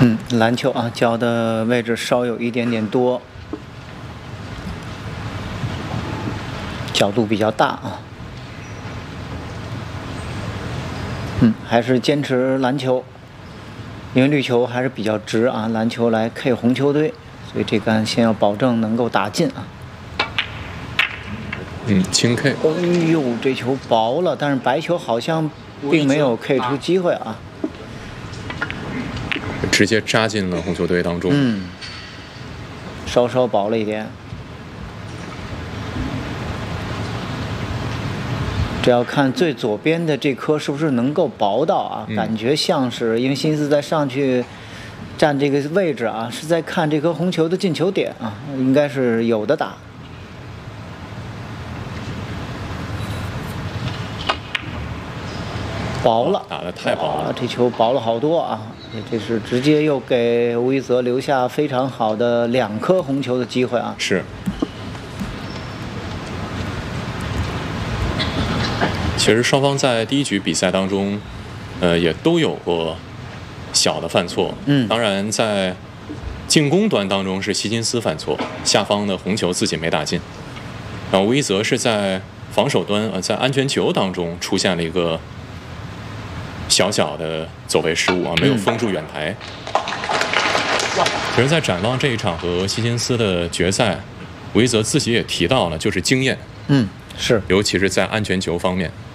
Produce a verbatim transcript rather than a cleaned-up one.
嗯，篮球啊，脚的位置稍有一点点多，角度比较大啊。嗯，还是坚持篮球，因为绿球还是比较直啊，篮球来 K 红球队，所以这杆先要保证能够打进啊。 嗯，轻 K。 哎呦，这球薄了，但是白球好像并没有 K 出机会啊。 直接扎进了红球队当中。 嗯，稍稍薄了一点。这要看最左边的这颗是不是能够薄到啊？ 嗯、 感觉像是，因为辛斯在上去站这个位置啊，是在看这颗红球的进球点啊，应该是有的打。薄了， 打得太薄了， 这球薄了好多啊！这是直接又给吴一泽留下非常好的两颗红球的机会啊！ 是。其实双方在第一局比赛当中，呃，也都有过小的犯错。 嗯， 当然在进攻端当中是希金斯犯错，下方的红球自己没打进。然后吴一泽是在防守端，呃，在安全球当中出现了一个小小的走位失误啊，没有封住远台。其实，在展望这一场和希金斯的决赛，吴一泽自己也提到了，就是经验。 嗯，是， 尤其是在安全球方面。